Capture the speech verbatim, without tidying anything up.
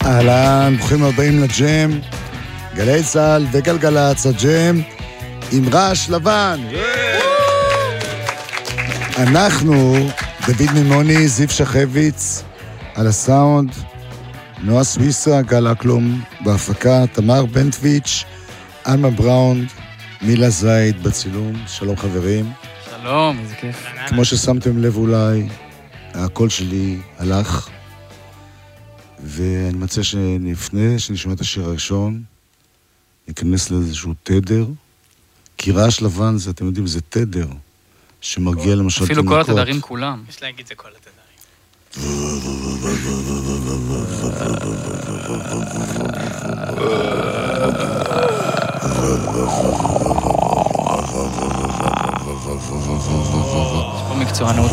אהלן, ברוכים הבאים לג'ם, גלי צהל וגלגלצ, הג'ם עם רעש לבן. אנחנו, דוד מימוני, זיו שחביץ, על הסאונד, נועה סוויסה, גל אקלום, בהפקה, תמר בנטוויץ', אלמה בראון, מילה זייד בצילום. שלום חברים. שלום, איזה כיף. כמו ששמתם לב אולי, הקול שלי הלך, ואני מציע שנפנה, שנשמע את השיר הראשון, ניכנס לאיזשהו תדר, כי רעש לבן זה, אתם יודעים, זה תדר, שמרגיע למשל אפילו כל התדרים כולם. יש להגיד זה כל התדרים. יש פה מקצוענות.